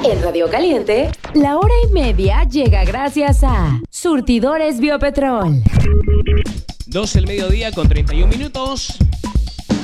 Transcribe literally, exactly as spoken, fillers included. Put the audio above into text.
En Radio Caliente, la hora y media llega gracias a Surtidores Biopetrol. doce del mediodía con treinta y un minutos.